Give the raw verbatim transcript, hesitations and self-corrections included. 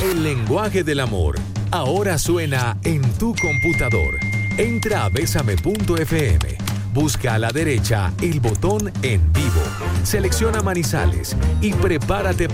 El lenguaje del amor ahora suena en tu computador. Entra a besame punto f m. Busca a la derecha el botón En Vivo. Selecciona Manizales y prepárate para